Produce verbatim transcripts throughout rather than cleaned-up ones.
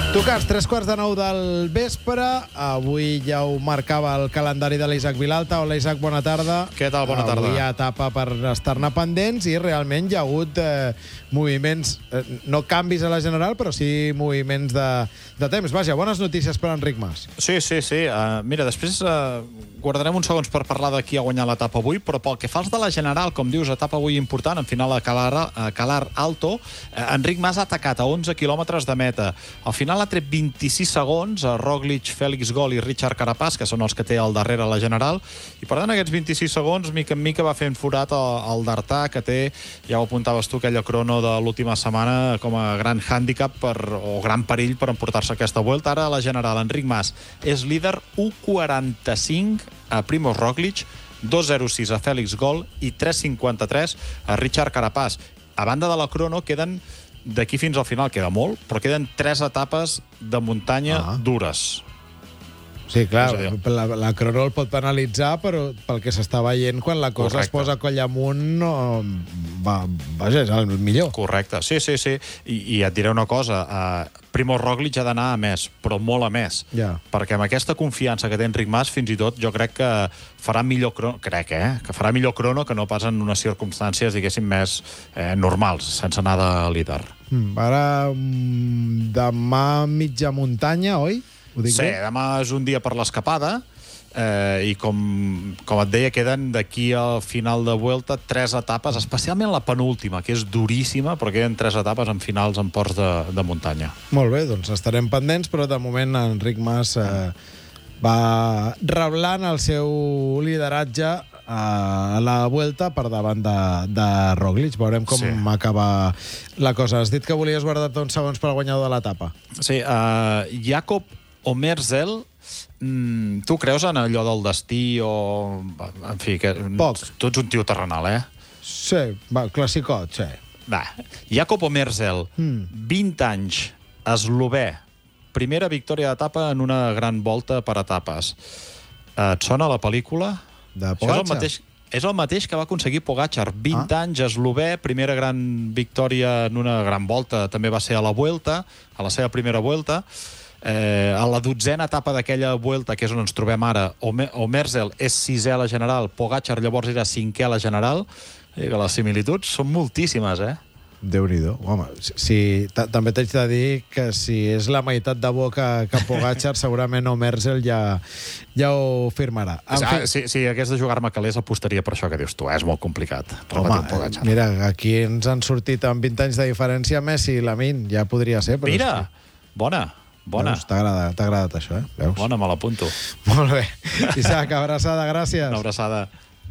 Tocats, tres quarts de nou del vespre. Avui ja ho marcava el calendari de l'Isaac Vilalta. Hola, Isaac, bona tarda. Què tal? Bona tarda. Avui hi ha etapa per estar-ne pendents i realment hi ha hagut eh, moviments, eh, no canvis a la general, però sí moviments de, de temps. Vaja, bones notícies per Enric Mas. Sí, sí, sí. Uh, mira, després uh, guardarem uns segons per parlar de qui ha guanyat l'etapa avui, però pel que fa als de la general, com dius, etapa avui important, en final a Calar, a Calar Alto, uh, Enric Mas ha atacat a onze quilòmetres de meta. Al final ha tret vint-i-sis segons a Roglic, Félix Gol i Richard Carapaz, que són els que té al darrere la general, i per tant aquests vint-i-sis segons, mica en mica va fent forat al d'Artà, que té, ja ho apuntaves tu, aquella crono de l'última setmana com a gran hàndicap per, o gran perill per emportar-se aquesta Vuelta. Ara a la general, Enric Mas és líder, u quaranta-cinc a Primož Roglic, dos zero sis a Félix Gol i tres cinquanta-tres a Richard Carapaz. A banda de la crono queden, d'aquí fins al final queda molt, però queden tres etapes de muntanya ah. dures. Sí, clar, la, la crono el pot penalitzar, però pel que s'està veient, quan la cosa Correcte. es posa coll amunt, no, va, vaja, és el millor. Correcte, sí, sí, sí. I, i et diré una cosa, uh, Primož Roglic ha d'anar a més, però molt a més. Ja. Perquè amb aquesta confiança que té Enric Mas, fins i tot, jo crec que farà millor crono, crec, eh? Que farà millor crono que no pas en unes circumstàncies, diguéssim, més eh, normals, sense anar de líder. Mm, ara, demà mitja muntanya, oi? Sí, bé? Demà és un dia per l'escapada eh, i com, com et deia, queden d'aquí al final de Vuelta tres etapes, especialment la penúltima, que és duríssima, però queden tres etapes en finals en ports de, de muntanya. Molt bé, doncs estarem pendents, però de moment Enric Mas eh, va reblant el seu lideratge a la Vuelta per davant de, de Roglic. Veurem com sí. acaba la cosa. Has dit que volies guardar-te uns segons per al guanyador de l'etapa. Sí, uh, Jakob Omerzel, mm, tu creus en allò del destí o... En fi, que... Poc. Tu ets un tio terrenal, eh? Sí, va, classicot, sí. Va, Jakob Omerzel, mm. vint anys, eslové, primera victòria d'etapa en una gran volta per etapes. Uh, et sona la pel·lícula? De Pogačar? És el mateix, és el mateix que va aconseguir Pogačar. vint ah. anys, eslové, primera gran victòria en una gran volta. També va ser a la Vuelta, a la seva primera Vuelta. Eh, a la dotzena etapa d'aquella Vuelta, que és on ens trobem ara, Omerzel és sisè a la general, Pogačar llavors era cinquè a la general. I que les similituds són moltíssimes, eh? Déu-n'hi-do. Home, si, també t'haig de dir que si és la meitat de bo que, que Pogačar, segurament Omerzel ja, ja ho firmarà. En ah, fi... Si, si hagués de jugar-me calés, apostaria per això que dius tu, eh? És molt complicat. Home, mira, aquí ens han sortit amb vint anys de diferència Messi i Lamine, ja podria ser. Però mira, que... bona. Bona. Veus, t'ha agradat, t'ha agradat això, eh? Veus? Bona, me l'apunto. Molt bé. Isaac, abraçada, gràcies. Una abraçada.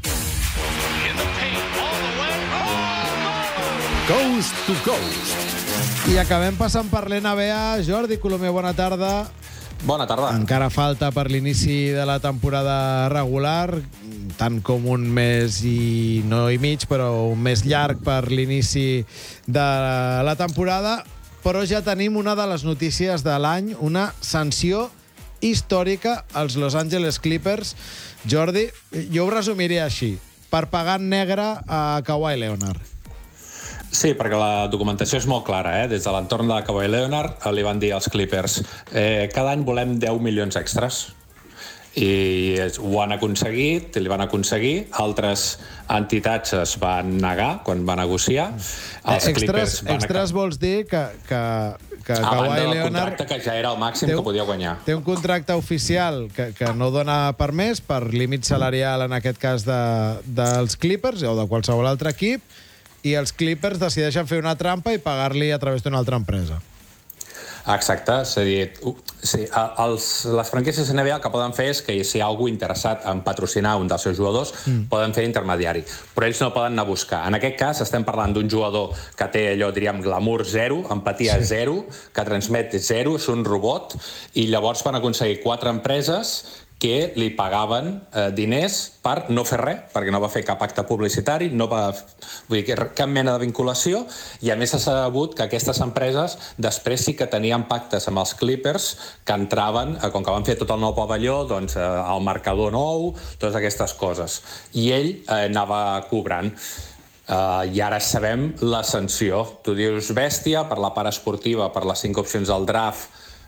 Coast to Coast. I acabem passant per l'N B A. Jordi Colomer, bona tarda. Bona tarda. Encara falta per l'inici de la temporada regular, tant com un mes i no i mig, però un mes llarg per l'inici de la temporada. Però ja tenim una de les notícies de l'any, una sanció històrica als Los Angeles Clippers. Jordi, jo ho resumiré així: per pagar en negre a Kawhi Leonard. Sí, perquè la documentació és molt clara, eh? Des de l'entorn de Kawhi Leonard li van dir als Clippers eh, cada any volem deu milions extras. I ho han aconseguit, li van aconseguir. Altres entitats es van negar quan va negociar. Els extras, van extras vols dir que, que, que Kawhi Leonard... del contracte que ja era el màxim que podia guanyar. Té un contracte oficial que, que no dona per més, per límit salarial, en aquest cas de, dels Clippers o de qualsevol altre equip, i els Clippers decideixen fer una trampa i pagar-li a través d'una altra empresa. Exacte, és a dir, sí, els, les franquícies N B A el que poden fer és que si hi ha algú interessat en patrocinar un dels seus jugadors, mm. poden fer intermediari, però ells no poden anar a buscar. En aquest cas estem parlant d'un jugador que té allò, diríem, glamour zero, empatia sí. zero, que transmet zero, és un robot, i llavors van aconseguir quatre empreses que li pagaven eh, diners per no fer res, perquè no va fer cap acte publicitari, no va, vull dir, cap mena de vinculació, i a més s'ha sabut que aquestes empreses després sí que tenien pactes amb els Clippers que entraven, eh, com que van fer tot el nou pavelló, doncs eh, el marcador nou, totes aquestes coses. I ell eh, anava cobrant. Uh, I ara sabem la sanció. Tu dius bèstia per la part esportiva, per les cinc opcions del draft,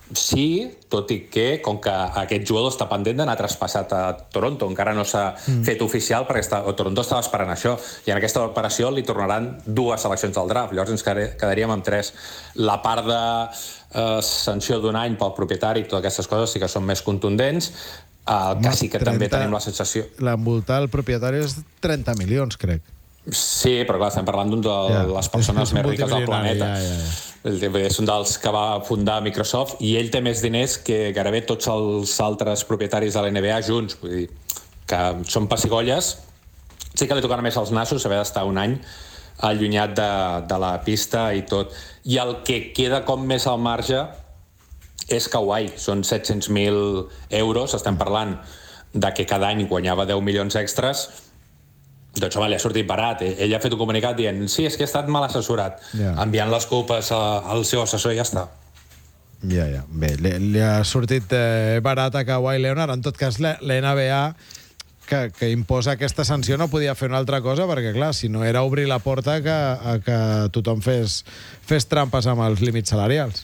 sí, tot i que, com que aquest jugador està pendent d'anar traspassat a Toronto, encara no s'ha mm. fet oficial perquè està, Toronto estava esperant això, i en aquesta operació li tornaran dues seleccions del draft, llavors ens quedaríem amb tres. La part de eh, sanció d'un any pel propietari i totes aquestes coses sí que són més contundents, el que sí que trenta, també tenim la sensació... L'envoltar el propietari és trenta milions, crec. Sí, però clar, estem parlant d'una de ja, les persones més riques del planeta. Ja, ja, ja. És un dels que va fundar Microsoft i ell té més diners que gairebé tots els altres propietaris de la N B A junts. Vull dir que són pessigolles. Sí que li tocarà més als nassos haver d'estar un any allunyat de, de la pista i tot. I el que queda com més al marge és Kawhi. Són set-cents mil euros. Estem parlant de que cada any guanyava deu milions extras. Doncs home, li ha sortit barat. Ell ha fet un comunicat dient sí, és que he estat mal assessorat, yeah. enviant les culpes a, al seu assessor i ja està. Ja, ja. Bé, li, li ha sortit eh, barat a Kawhi Leonard. En tot cas, la, la N B A que, que imposa aquesta sanció no podia fer una altra cosa perquè, clar, si no era obrir la porta que, a que tothom fes, fes trampes amb els límits salarials.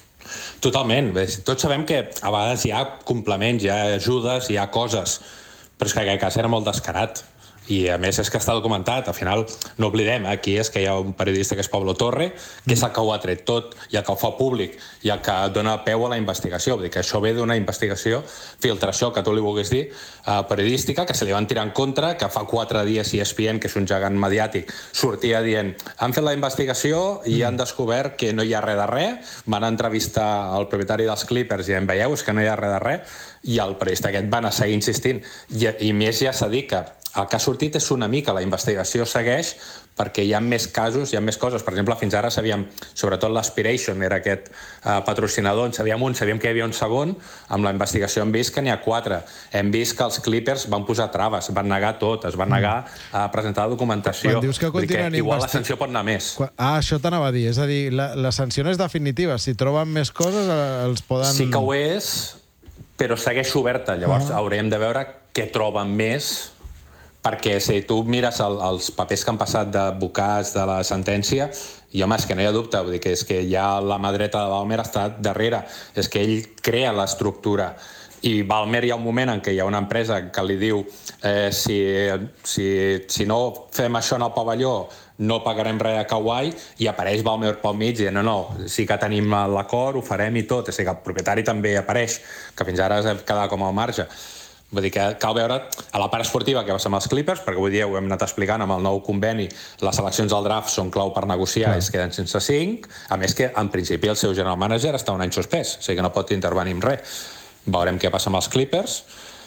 Totalment. Tots sabem que a vegades hi ha complements, hi ha ajudes, hi ha coses, però és que en aquest cas era molt descarat. I a més és que està documentat, al final no oblidem, aquí és que hi ha un periodista que és Pablo Torre, que és el que ho ha tret tot i el que ho fa públic i el que dona peu a la investigació. Vull dir que això ve d'una investigació, filtració, que tu li vulguis dir, eh, periodística, que se li van tirar en contra, que fa quatre dies E S P N, que és un gegant mediàtic, sortia dient han fet la investigació i han descobert que no hi ha res de res, van entrevistar el propietari dels Clippers i en veieu, és que no hi ha res de res, i el periodista aquest va anar a seguir insistint. I, i més ja s'ha dit que el que ha sortit és una mica, la investigació segueix perquè hi ha més casos, hi ha més coses. Per exemple, fins ara sabíem, sobretot l'Aspiration era aquest eh, patrocinador, en sabíem un, sabíem que hi havia un segon, amb la investigació hem vist que n'hi ha quatre. Hem vist que els Clippers van posar traves, van negar tot, es van negar a presentar la documentació. Quan dius que continuen que igual investi... la sanció pot anar més. Quan... Ah, això t'anava a dir, és a dir, la, la sanció no és definitiva, si troben més coses els poden... Sí que ho és, però segueix oberta, llavors ah. haurem de veure què troben més, perquè si tu mires el, els papers que han passat d'advocats de la sentència, i home, és que no hi ha dubte, vull dir que és que ja la mà dreta de Ballmer està darrere, és que ell crea l'estructura, i Ballmer hi ha un moment en què hi ha una empresa que li diu eh, si, si, si no fem això en el pavelló no pagarem res a Kawhi, i apareix Ballmer pel mig i no, no, sí que tenim l'acord, ho farem i tot, és que el propietari també apareix, que fins ara ha quedat com al marge. Vull dir que cal veure a la part esportiva què passa amb els Clippers, perquè avui dia ho hem anat explicant amb el nou conveni, les seleccions del draft són clau per negociar i es queden sense cinc, a més que en principi el seu general manager està un any suspès, o sigui que no pot intervenir en res. Veurem què passa amb els Clippers,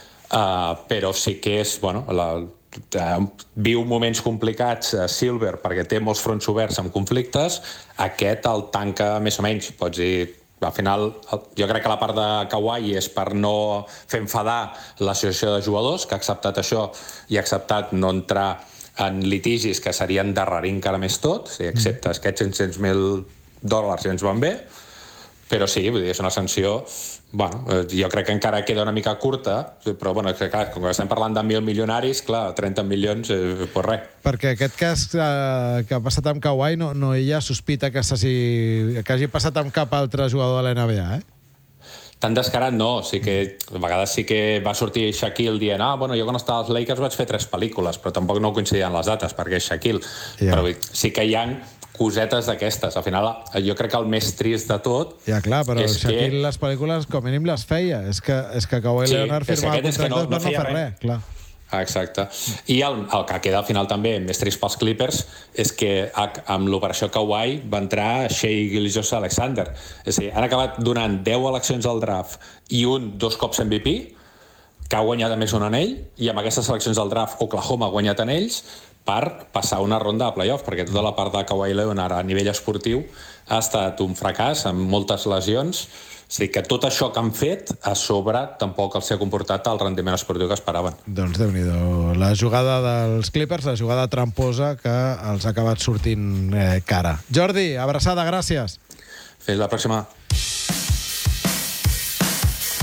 uh, però sí que és, bueno, la, uh, viu moments complicats a uh, Silver perquè té molts fronts oberts amb conflictes, aquest el tanca més o menys, pots dir. Al final, jo crec que la part de Kawhi és per no fer enfadar l'associació de jugadors, que ha acceptat això i ha acceptat no entrar en litigis que serien endarrerir encara més tot, o sigui, excepte aquests cinc-cents mil dòlars i ens van bé, però sí, vull dir, és una sanció, bueno, jo crec que encara queda una mica curta, però bueno, que, clar, com que estem parlant de mil milionaris, clar, trenta milions, eh, pues res. Perquè aquest cas eh, que ha passat amb Kawhi, no, no ella sospita que, que hagi passat amb cap altre jugador de la N B A, eh? Tan descarat no, sí que a vegades sí que va sortir Shaquille dient ah, bueno, jo quan estava als Lakers vaig fer tres pel·lícules, però tampoc no coincidien les dates, perquè és Shaquille. Yeah. Però sí que hi ha cosetes d'aquestes. Al final, jo crec que el més trist de tot... Ja, clar, però és Shaquille que... les pel·lícules com a mínim les feia. És que, és que Kawhi sí, Leonard firmava contractes no, per no, no fer res. res. Clar. Exacte. I el, el que queda al final també més trist pels Clippers és que amb l'operació Kawhi va entrar Shai Gilgeous-Alexander. És a dir, han acabat donant deu eleccions al draft i un dos cops M V P, que ha guanyat a més un anell, i amb aquestes seleccions del draft Oklahoma ha guanyat anells per passar una ronda de playoff, perquè tota la part de Kawhi Leonard a nivell esportiu ha estat un fracàs, amb moltes lesions. És a dir, que tot això que han fet, a sobre, tampoc els ha comportat el rendiment esportiu que esperaven. Doncs Déu-n'hi-do. La jugada dels Clippers, la jugada tramposa que els ha acabat sortint eh, cara. Jordi, abraçada, gràcies. Fins la pròxima.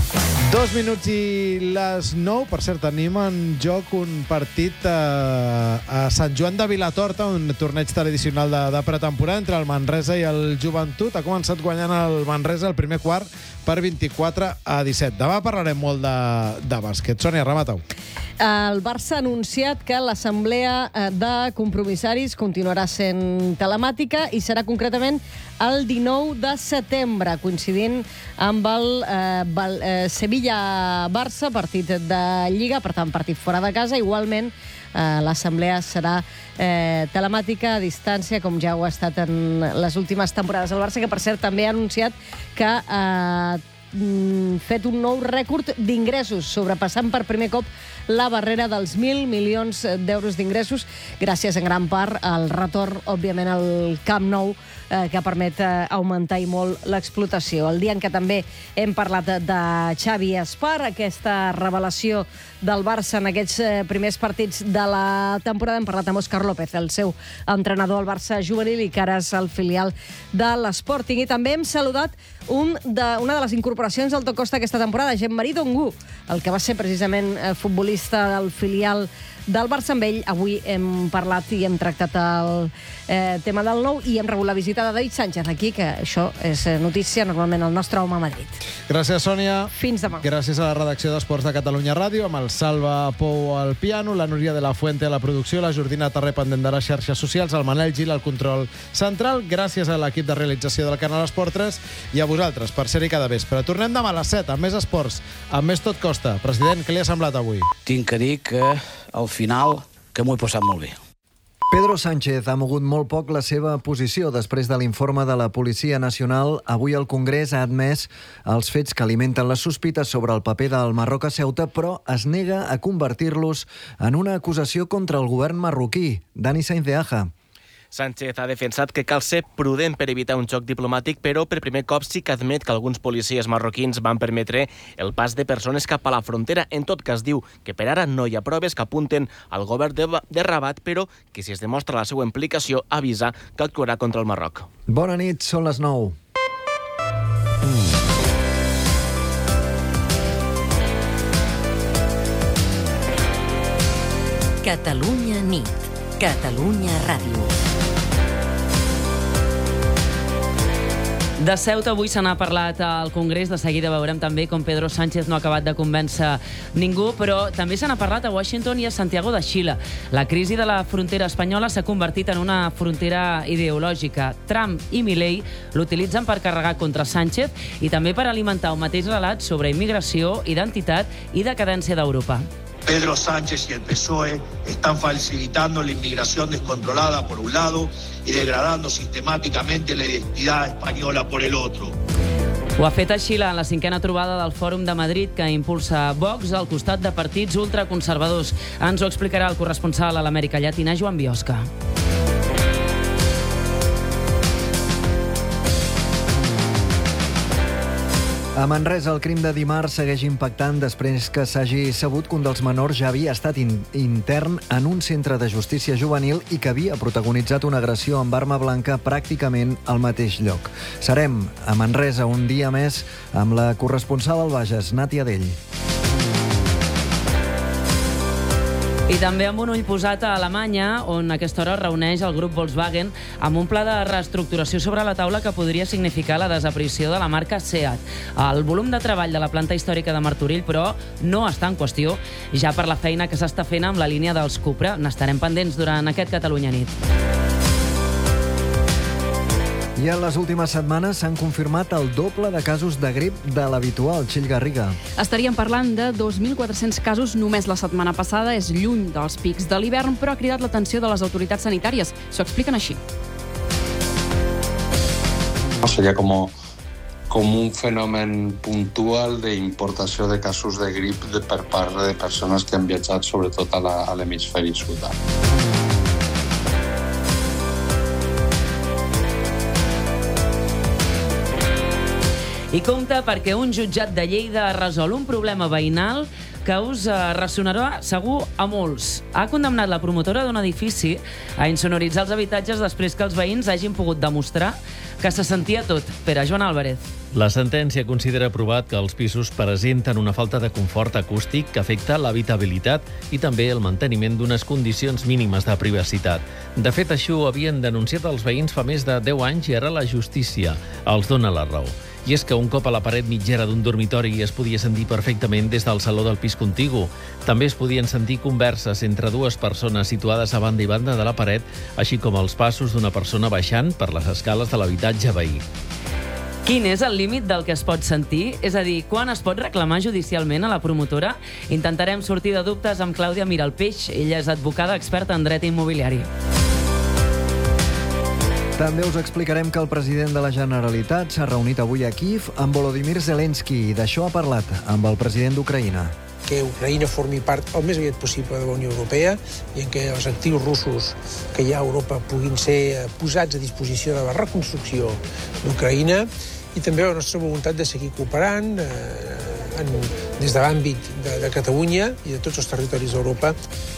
Dos minuts i les nou. Per cert, tenim en joc un partit a, a Sant Joan de Vilatorta, un torneig tradicional de, de pretemporada entre el Manresa i el Joventut. Ha començat guanyant el Manresa el primer quart per vint-i-quatre a disset. Demà parlarem molt de, de bàsquet. Sònia, remata-ho. El Barça ha anunciat que l'assemblea de compromissaris continuarà sent telemàtica i serà concretament el dinou de setembre, coincidint amb el eh, eh, Sevilla-Barça, partit de Lliga, per tant, partit fora de casa. Igualment, eh, l'assemblea serà eh, telemàtica a distància, com ja ho ha estat en les últimes temporades. El Barça, que per cert també ha anunciat que ha eh, fet un nou rècord d'ingressos, sobrepassant per primer cop la barrera dels mil milions d'euros d'ingressos, gràcies en gran part al retorn, òbviament, al Camp Nou, eh, que permet eh, augmentar i molt l'explotació. El dia en què també hem parlat de, de Xavi Espar, aquesta revelació del Barça en aquests eh, primers partits de la temporada, hem parlat amb Òscar López, el seu entrenador al Barça juvenil i que ara és el filial de l'Sporting. I també hem saludat un de, una de les incorporacions del Tocosta aquesta temporada, Jean-Marie Dongu, el que va ser precisament eh, futbolista del filial del Barça. Amb ell avui hem parlat i hem tractat el eh, tema del nou i hem rebut la visita de David Sánchez aquí, que això és notícia, normalment el nostre home a Madrid. Gràcies, Sònia. Fins demà. Gràcies a la redacció d'Esports de Catalunya Ràdio, amb el Salva Pou al piano, la Núria de la Fuente a la producció, la Jordina Tarré pendent de les xarxes socials, el Manel Gil al control central. Gràcies a l'equip de realització del canal Esport tres i a vosaltres per ser-hi cada vespre. Tornem demà a les set amb més esports, amb més Tot Costa. President, què li ha semblat avui? Tinc que dir que al final que m'ho he passat molt bé. Pedro Sánchez ha mogut molt poc la seva posició després de l'informe de la Policia Nacional. Avui el Congrés ha admès els fets que alimenten les sospites sobre el paper del Marroc a Ceuta, però es nega a convertir-los en una acusació contra el govern marroquí. Dani Sainz de Aja. Sánchez ha defensat que cal ser prudent per evitar un xoc diplomàtic, però per primer cop sí que admet que alguns policies marroquins van permetre el pas de persones cap a la frontera. En tot cas, diu que per ara no hi ha proves que apunten al govern de, de Rabat, però que si es demostra la seva implicació, avisa que actuarà contra el Marroc. Bona nit, són les nou. Catalunya nit. Catalunya Ràdio. De Ceuta avui se n'ha parlat al Congrés. De seguida veurem també com Pedro Sánchez no ha acabat de convèncer ningú, però també se n'ha parlat a Washington i a Santiago de Xile. La crisi de la frontera espanyola s'ha convertit en una frontera ideològica. Trump i Milei l'utilitzen per carregar contra Sánchez i també per alimentar un mateix relat sobre immigració, identitat i decadència d'Europa. Pedro Sánchez y el P S O E están facilitando la inmigración descontrolada por un lado y degradando sistemáticamente la identidad española por el otro. Ho ha fet així en la cinquena trobada del Fòrum de Madrid que impulsa Vox al costat de partits ultraconservadors. Ens ho explicarà el corresponsal a l'Amèrica Llatina, Joan Biosca. A Manresa, el crim de dimarts segueix impactant després que s'hagi sabut que un dels menors ja havia estat in intern en un centre de justícia juvenil i que havia protagonitzat una agressió amb arma blanca pràcticament al mateix lloc. Serem a Manresa un dia més amb la corresponsal al Bages, Nàtia Dell. I també amb un ull posat a Alemanya, on a aquesta hora es reuneix el grup Volkswagen amb un pla de reestructuració sobre la taula que podria significar la desaparició de la marca Seat. El volum de treball de la planta històrica de Martorell, però, no està en qüestió, ja per la feina que s'està fent amb la línia dels Cupra. N'estarem pendents durant aquest Catalunya nit. I en les últimes setmanes s'han confirmat el doble de casos de grip de l'habitual. Txell Garriga. Estaríem parlant de dos mil quatre-cents casos només la setmana passada. És lluny dels pics de l'hivern, però ha cridat l'atenció de les autoritats sanitàries. S'ho expliquen així. Sería como, como un fenomen puntual de importació de casos de grip de, per part de persones que han viatjat sobretot a l'hemisferi sud. I compte perquè un jutjat de Lleida resol un problema veïnal que us eh, ressonarà segur a molts. Ha condemnat la promotora d'un edifici a insonoritzar els habitatges després que els veïns hagin pogut demostrar que se sentia tot. Pere Joan Álvarez. La sentència considera provat que els pisos presenten una falta de confort acústic que afecta l'habitabilitat i també el manteniment d'unes condicions mínimes de privacitat. De fet, això ho havien denunciat els veïns fa més de deu anys i ara la justícia els dona la raó. I és que un cop a la paret mitgera d'un dormitori es podia sentir perfectament des del saló del pis contigu. També es podien sentir converses entre dues persones situades a banda i banda de la paret, així com els passos d'una persona baixant per les escales de l'habitatge veí. Quin és el límit del que es pot sentir? És a dir, quan es pot reclamar judicialment a la promotora? Intentarem sortir de dubtes amb Clàudia Miralpeix. Ella és advocada experta en dret immobiliari. També us explicarem que el president de la Generalitat s'ha reunit avui a Kíev amb Volodymyr Zelensky i d'això ha parlat amb el president d'Ucraïna. Que Ucraïna formi part el més aviat possible de la Unió Europea i en què els actius russos que hi ha a Europa puguin ser posats a disposició de la reconstrucció d'Ucraïna i també la nostra voluntat de seguir cooperant eh, en, des de l'àmbit de, de Catalunya i de tots els territoris d'Europa.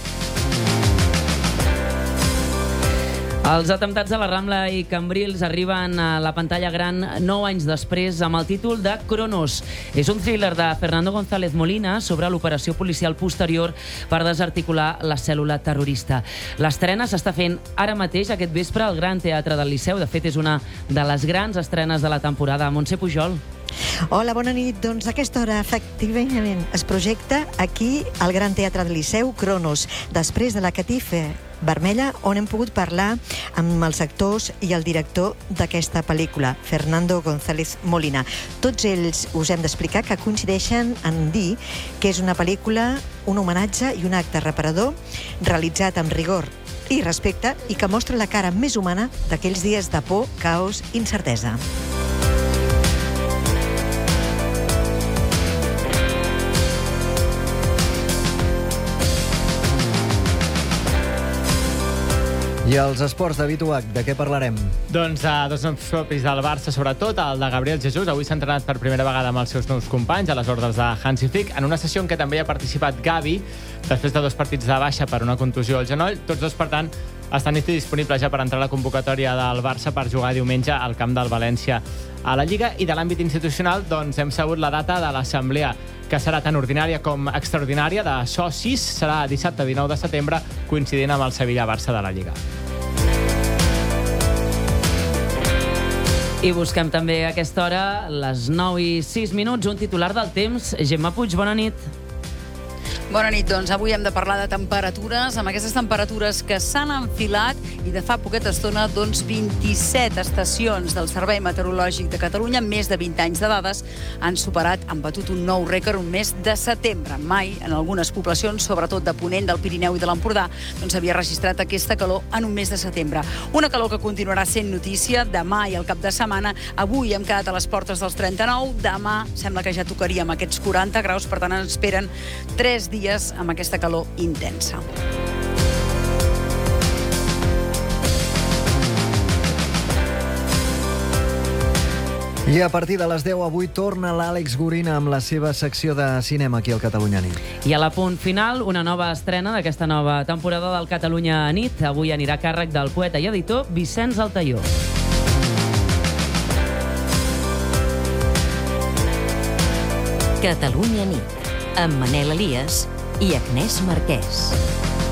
Els atemptats a la Rambla i Cambrils arriben a la pantalla gran nou anys després amb el títol de Cronos. És un thriller de Fernando González Molina sobre l'operació policial posterior per desarticular la cèl·lula terrorista. L'estrena s'està fent ara mateix aquest vespre al Gran Teatre del Liceu. De fet, és una de les grans estrenes de la temporada. Montse Pujol. Hola, bona nit. Doncs a aquesta hora, efectivament, es projecta aquí al Gran Teatre del Liceu Cronos, després de la Catifa Vermella, on hem pogut parlar amb els actors i el director d'aquesta pel·lícula, Fernando González Molina. Tots ells us hem d'explicar que coincideixen en dir que és una pel·lícula, un homenatge i un acte reparador realitzat amb rigor i respecte i que mostra la cara més humana d'aquells dies de por, caos i incertesa. I els esports, David Uach, de què parlarem? Doncs uh, dos noms propis del Barça, sobretot el de Gabriel Jesús. Avui s'ha entrenat per primera vegada amb els seus nous companys a les ordres de Hansi Flick, en una sessió en què també hi ha participat Gavi, després de dos partits de baixa per una contusió al genoll. Tots dos, per tant, estan disponibles ja per entrar a la convocatòria del Barça per jugar diumenge al camp del València a la Lliga. I de l'àmbit institucional, doncs, hem sabut la data de l'assemblea, que serà tan ordinària com extraordinària, de socis. Serà dissabte dinou de setembre, coincidint amb el Sevilla-Barça de la Lliga. I busquem també a aquesta hora, les nou i sis minuts, un titular del temps. Gemma Puig, bona nit. Bona nit, doncs avui hem de parlar de temperatures, amb aquestes temperatures que s'han enfilat i de fa poqueta estona, doncs vint-i-set estacions del Servei Meteorològic de Catalunya, més de vint anys de dades, han superat, han batut un nou rècord un mes de setembre. Mai en algunes poblacions, sobretot de Ponent, del Pirineu i de l'Empordà, doncs havia registrat aquesta calor en un mes de setembre. Una calor que continuarà sent notícia demà i al cap de setmana. Avui hem quedat a les portes dels trenta-nou, demà sembla que ja tocaríem aquests quaranta graus, per tant ens esperen tres dies amb aquesta calor intensa. I a partir de les deu avui torna l'Àlex Gorina amb la seva secció de cinema aquí al Catalunya Nit. I a la punt final, una nova estrena d'aquesta nova temporada del Catalunya Nit. Avui anirà a càrrec del poeta i editor Vicenç Altaió. Catalunya Nit, amb Manel Elias i Agnès Marquès.